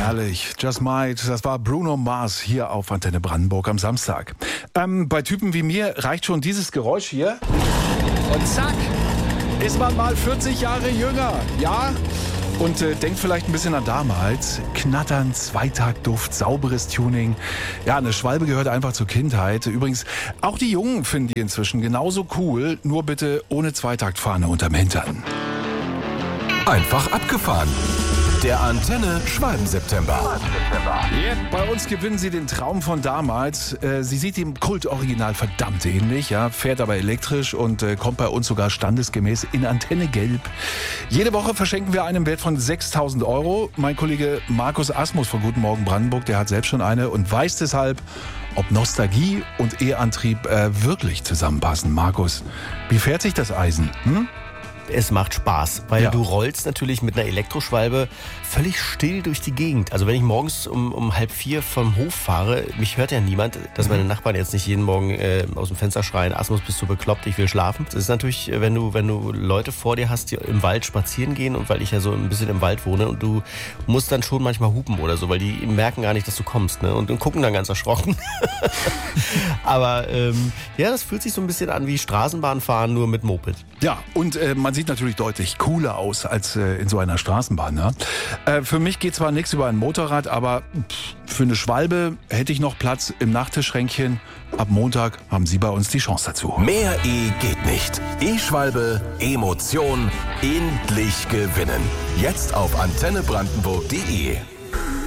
Herrlich. Just Might, das war Bruno Mars hier auf Antenne Brandenburg am Samstag. Bei Typen wie mir reicht schon dieses Geräusch hier. Und zack, ist man mal 40 Jahre jünger. Ja? Und denkt vielleicht ein bisschen an damals. Knattern, Zweitaktduft, sauberes Tuning. Ja, eine Schwalbe gehört einfach zur Kindheit. Übrigens, auch die Jungen finden die inzwischen genauso cool, nur bitte ohne Zweitaktfahne unterm Hintern. Einfach abgefahren. Der Antenne Schwalben-September. Yeah, bei uns gewinnen sie den Traum von damals. Sie sieht dem Kultoriginal verdammt ähnlich, ja, fährt aber elektrisch und kommt bei uns sogar standesgemäß in Antenne Gelb. Jede Woche verschenken wir einen Wert von 6.000 €. Mein Kollege Markus Asmus von Guten Morgen Brandenburg, der hat selbst schon eine und weiß deshalb, ob Nostalgie und E-Antrieb wirklich zusammenpassen. Markus, wie fährt sich das Eisen? Es macht Spaß, weil du rollst natürlich mit einer Elektroschwalbe völlig still durch die Gegend. Also wenn ich morgens um 3:30 vom Hof fahre, mich hört ja niemand, dass meine Nachbarn jetzt nicht jeden Morgen aus dem Fenster schreien, Asmus, bist du bekloppt, ich will schlafen. Das ist natürlich, wenn du Leute vor dir hast, die im Wald spazieren gehen und weil ich ja so ein bisschen im Wald wohne und du musst dann schon manchmal hupen oder so, weil die merken gar nicht, dass du kommst, ne? Und gucken dann ganz erschrocken. Aber das fühlt sich so ein bisschen an wie Straßenbahnfahren, nur mit Moped. Ja, und man sieht natürlich deutlich cooler aus als in so einer Straßenbahn. Ne? Für mich geht zwar nichts über ein Motorrad, aber für eine Schwalbe hätte ich noch Platz im Nachttischschränkchen. Ab Montag haben Sie bei uns die Chance dazu. Mehr E geht nicht. E-Schwalbe, Emotion, endlich gewinnen. Jetzt auf antennebrandenburg.de.